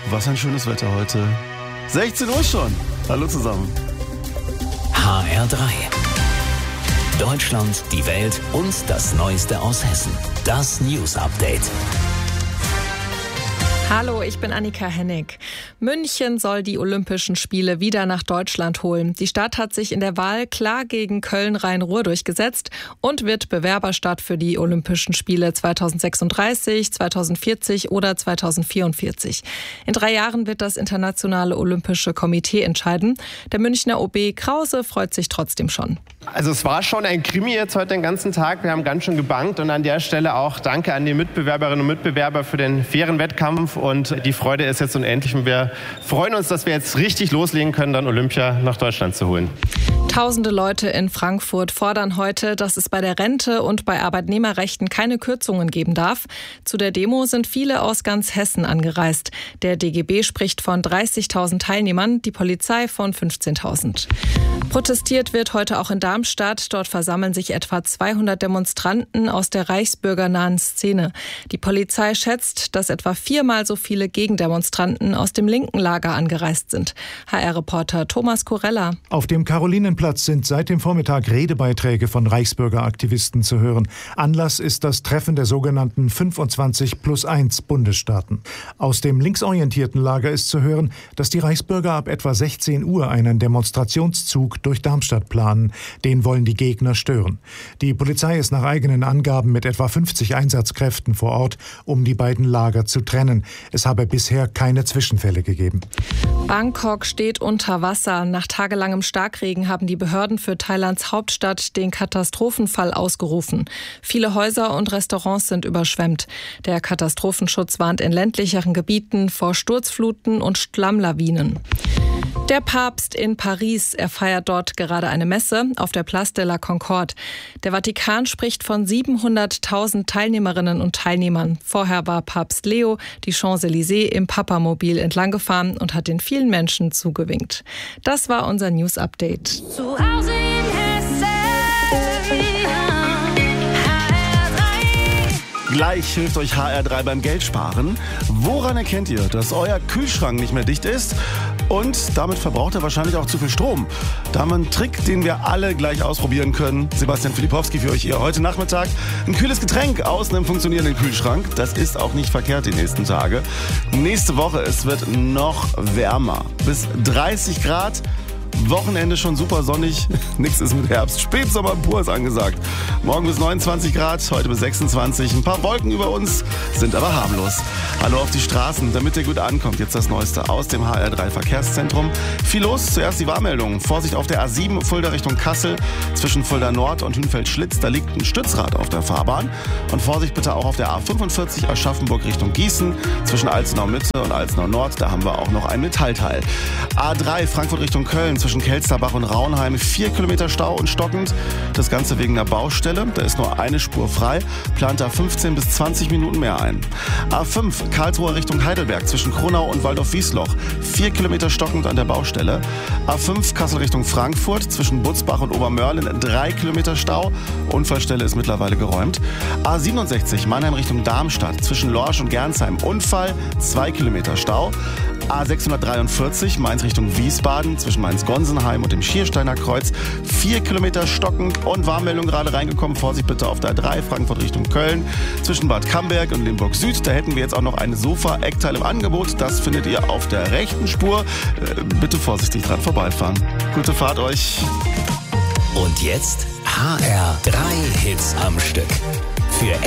was ein schönes Wetter heute. 16 Uhr schon. Hallo zusammen. HR3. Deutschland, die Welt und das Neueste aus Hessen. Das News Update. Hallo, ich bin Annika Hennig. München soll die Olympischen Spiele wieder nach Deutschland holen. Die Stadt hat sich in der Wahl klar gegen Köln-Rhein-Ruhr durchgesetzt und wird Bewerberstadt für die Olympischen Spiele 2036, 2040 oder 2044. In 3 Jahren wird das Internationale Olympische Komitee entscheiden. Der Münchner OB Krause freut sich trotzdem schon. Also es war schon ein Krimi jetzt heute den ganzen Tag. Wir haben ganz schön gebankt und an der Stelle auch danke an die Mitbewerberinnen und Mitbewerber für den fairen Wettkampf. Und die Freude ist jetzt unendlich und wir freuen uns, dass wir jetzt richtig loslegen können, dann Olympia nach Deutschland zu holen. Tausende Leute in Frankfurt fordern heute, dass es bei der Rente und bei Arbeitnehmerrechten keine Kürzungen geben darf. Zu der Demo sind viele aus ganz Hessen angereist. Der DGB spricht von 30.000 Teilnehmern, die Polizei von 15.000. Protestiert wird heute auch in Darmstadt. Dort versammeln sich etwa 200 Demonstranten aus der reichsbürgernahen Szene. Die Polizei schätzt, dass etwa 4-mal so viele Gegendemonstranten aus dem linken Lager angereist sind. HR-Reporter Thomas Korella. Auf dem Karolinenplatz sind seit dem Vormittag Redebeiträge von Reichsbürgeraktivisten zu hören. Anlass ist das Treffen der sogenannten 25+1 Bundesstaaten. Aus dem linksorientierten Lager ist zu hören, dass die Reichsbürger ab etwa 16 Uhr einen Demonstrationszug durch Darmstadt planen. Den wollen die Gegner stören. Die Polizei ist nach eigenen Angaben mit etwa 50 Einsatzkräften vor Ort, um die beiden Lager zu trennen. Es habe bisher keine Zwischenfälle gegeben. Bangkok steht unter Wasser. Nach tagelangem Starkregen haben die Behörden für Thailands Hauptstadt den Katastrophenfall ausgerufen. Viele Häuser und Restaurants sind überschwemmt. Der Katastrophenschutz warnt in ländlicheren Gebieten vor Sturzfluten und Schlammlawinen. Der Papst in Paris, er feiert dort gerade eine Messe auf der Place de la Concorde. Der Vatikan spricht von 700.000 Teilnehmerinnen und Teilnehmern. Vorher war Papst Leo die Champs-Élysées im Papamobil entlanggefahren und hat den vielen Menschen zugewinkt. Das war unser News Update. Zu Hause in Hessen. Gleich hilft euch HR3 beim Geldsparen. Woran erkennt ihr, dass euer Kühlschrank nicht mehr dicht ist? Und damit verbraucht er wahrscheinlich auch zu viel Strom. Da haben wir einen Trick, den wir alle gleich ausprobieren können. Sebastian Filipowski für euch hier heute Nachmittag. Ein kühles Getränk aus einem funktionierenden Kühlschrank. Das ist auch nicht verkehrt die nächsten Tage. Nächste Woche, es wird noch wärmer. Bis 30 Grad. Wochenende schon super sonnig, nichts ist mit Herbst. Spätsommer pur ist angesagt. Morgen bis 29 Grad, heute bis 26. Ein paar Wolken über uns, sind aber harmlos. Hallo auf die Straßen, damit ihr gut ankommt. Jetzt das Neueste aus dem HR3 Verkehrszentrum. Viel los, zuerst die Warnmeldung. Vorsicht auf der A7 Fulda Richtung Kassel. Zwischen Fulda Nord und Hünfeld-Schlitz, da liegt ein Stützrad auf der Fahrbahn. Und Vorsicht bitte auch auf der A45 Aschaffenburg Richtung Gießen. Zwischen Alzenau Mitte und Alzenau Nord, da haben wir auch noch ein Metallteil. A3 Frankfurt Richtung Köln. Zwischen Kelsterbach und Raunheim 4 Kilometer Stau und stockend. Das Ganze wegen einer Baustelle. Da ist nur eine Spur frei. Plant da 15 bis 20 Minuten mehr ein. A5 Karlsruhe Richtung Heidelberg zwischen Kronau und Waldorf-Wiesloch. 4 Kilometer stockend an der Baustelle. A5 Kassel Richtung Frankfurt zwischen Butzbach und Obermörlen 3 Kilometer Stau. Unfallstelle ist mittlerweile geräumt. A67 Mannheim Richtung Darmstadt zwischen Lorsch und Gernsheim. Unfall 2 Kilometer Stau. A643 Mainz Richtung Wiesbaden zwischen Mainz-Gonsenheim und dem Schiersteiner Kreuz 4 Kilometer stockend und Warnmeldung gerade reingekommen. Vorsicht bitte auf der 3 Frankfurt Richtung Köln zwischen Bad Camberg und Limburg Süd. Da hätten wir jetzt auch noch ein Sofa-Eckteil im Angebot. Das findet ihr auf der rechten Spur. Bitte vorsichtig dran vorbeifahren. Gute Fahrt euch. Und jetzt HR3 Hits am Stück. Für